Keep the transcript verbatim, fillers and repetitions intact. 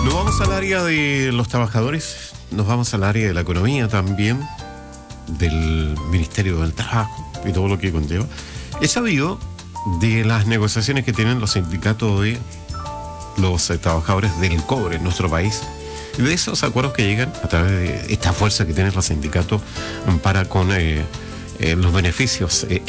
Nos vamos al área de los trabajadores, nos vamos al área de la economía también, del Ministerio del Trabajo y todo lo que conlleva. He sabido de las negociaciones que tienen los sindicatos de los eh, trabajadores del cobre en nuestro país, y de esos acuerdos que llegan a través de esta fuerza que tienen los sindicatos para con eh, eh, los beneficios eh,